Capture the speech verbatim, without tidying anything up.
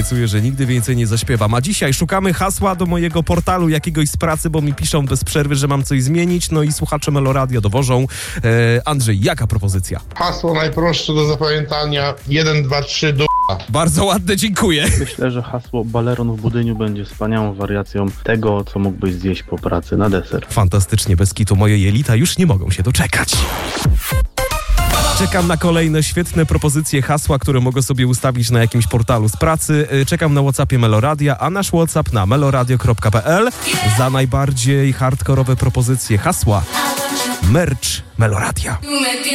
obiecuję, że nigdy więcej nie zaśpiewam. A dzisiaj szukamy hasła do mojego portalu jakiegoś z pracy, bo mi piszą bez przerwy, że mam coś zmienić, no i słuchacze Meloradia dowożą. E, Andrzej, jaka propozycja? Hasło najprostsze do zapamiętania: jeden, dwa, trzy, do... Bardzo ładne, dziękuję. Myślę, że hasło Baleron w budyniu będzie wspaniałą wariacją tego, co mógłbyś zjeść po pracy na deser. Fantastycznie, bez kitu. Moje jelita już nie mogą się doczekać. Czekam na kolejne świetne propozycje hasła, które mogę sobie ustawić na jakimś portalu z pracy. Czekam na WhatsAppie Meloradia, a nasz WhatsApp na meloradio kropka p l. Za najbardziej hardkorowe propozycje hasła merch Meloradia.